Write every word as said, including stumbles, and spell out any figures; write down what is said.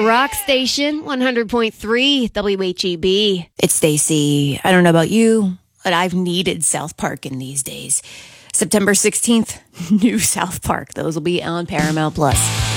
Rock Station, one hundred point three W H E B. It's Stacy. I don't know about you, but I've needed South Park in these days. September sixteenth, new South Park. Those will be on Paramount Plus.